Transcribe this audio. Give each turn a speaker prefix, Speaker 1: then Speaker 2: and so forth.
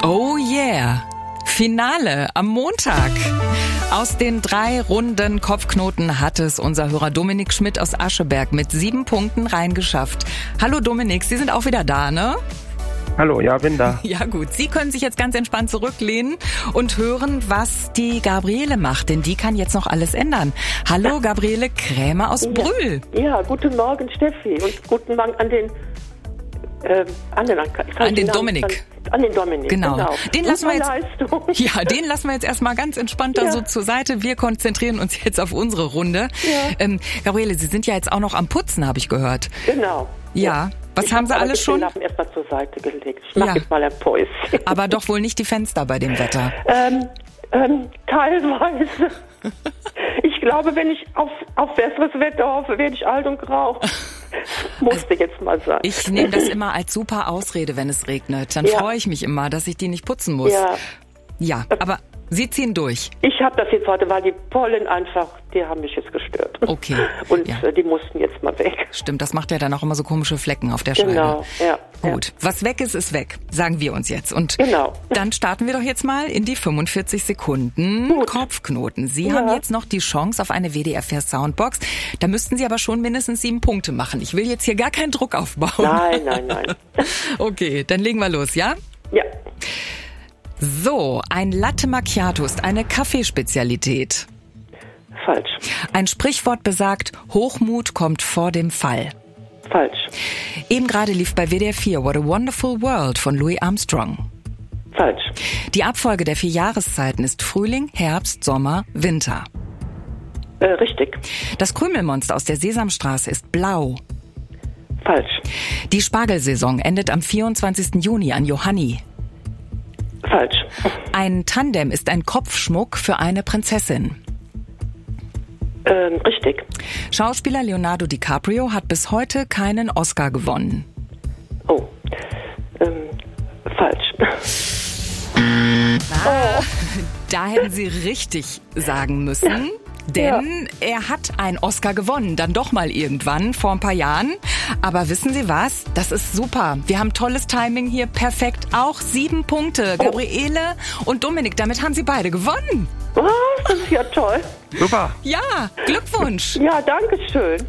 Speaker 1: Oh yeah! Finale am Montag. Aus den 3 runden Kopfknoten hat es unser Hörer Dominik Schmidt aus Ascheberg mit 7 Punkten reingeschafft. Hallo Dominik, Sie sind auch wieder da, ne?
Speaker 2: Hallo, ja, bin da.
Speaker 1: Ja gut, Sie können sich jetzt ganz entspannt zurücklehnen und hören, was die Gabriele macht, denn die kann jetzt noch alles ändern. Hallo Gabriele Krämer aus Brühl.
Speaker 3: Ja, guten Morgen Steffi und guten Morgen an den Dominik. An den Dominik,
Speaker 1: genau. Den lassen wir
Speaker 3: jetzt,
Speaker 1: den lassen wir jetzt erstmal ganz entspannt da so zur Seite. Wir konzentrieren uns jetzt auf unsere Runde. Ja. Gabriele, Sie sind ja jetzt auch noch am Putzen, habe ich gehört.
Speaker 3: Genau.
Speaker 1: Ja. Was haben Sie alles schon?
Speaker 3: Ich habe erstmal zur Seite gelegt. Ich mache jetzt mal ein Päuschen.
Speaker 1: Aber doch wohl nicht die Fenster bei dem Wetter.
Speaker 3: Teilweise. Ich glaube, wenn ich auf besseres Wetter hoffe, werde ich alt und grau. Musste jetzt mal sein.
Speaker 1: Ich nehme das immer als super Ausrede, wenn es regnet. Dann freue ich mich immer, dass ich die nicht putzen muss. Ja, aber Sie ziehen durch. Ich habe das jetzt heute, weil die Pollen einfach, die haben mich jetzt gestört. Okay. Und die mussten jetzt mal weg. Stimmt, das macht ja dann auch immer so komische Flecken auf der Scheibe.
Speaker 3: Genau, ja.
Speaker 1: Gut, was weg ist weg, sagen wir uns jetzt. Und dann starten wir doch jetzt mal in die 45 Sekunden Kopfknoten. Sie haben jetzt noch die Chance auf eine WDR 4 Soundbox. Da müssten Sie aber schon mindestens 7 Punkte machen. Ich will jetzt hier gar keinen Druck aufbauen.
Speaker 3: Nein.
Speaker 1: Okay, dann legen wir los, ja?
Speaker 3: Ja.
Speaker 1: So, ein Latte Macchiato ist eine Kaffeespezialität.
Speaker 3: Falsch.
Speaker 1: Ein Sprichwort besagt, Hochmut kommt vor dem Fall.
Speaker 3: Falsch.
Speaker 1: Eben gerade lief bei WDR 4 What a Wonderful World von Louis Armstrong.
Speaker 3: Falsch.
Speaker 1: Die Abfolge der 4 Jahreszeiten ist Frühling, Herbst, Sommer, Winter.
Speaker 3: Richtig.
Speaker 1: Das Krümelmonster aus der Sesamstraße ist blau.
Speaker 3: Falsch.
Speaker 1: Die Spargelsaison endet am 24. Juni an Johanni.
Speaker 3: Falsch.
Speaker 1: Ein Tandem ist ein Kopfschmuck für eine Prinzessin.
Speaker 3: Richtig.
Speaker 1: Schauspieler Leonardo DiCaprio hat bis heute keinen Oscar gewonnen.
Speaker 3: Oh. Falsch.
Speaker 1: Da hätten Sie richtig sagen müssen. Denn er hat einen Oscar gewonnen, dann doch mal irgendwann, vor ein paar Jahren. Aber wissen Sie was? Das ist super. Wir haben tolles Timing hier, perfekt. Auch 7 Punkte. Gabriele und Dominik, damit haben Sie beide gewonnen.
Speaker 3: Oh, das ist ja toll.
Speaker 2: Super.
Speaker 1: Ja, Glückwunsch.
Speaker 3: Ja, danke schön.